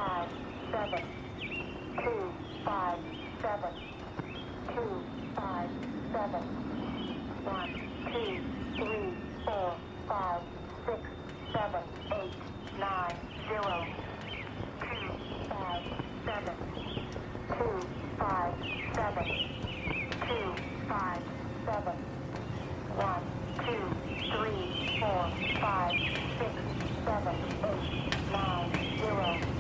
five, seven, 2, 5, 7, 2, 5, 7, 1, 2, 3, 4, 5, 6, 7, 8, 9, 0, 2, 5, 7, 2, 5, 7, 2, 5, 7, 1, 2, 3, 4, 5, 6, 7, 8, 9, 0.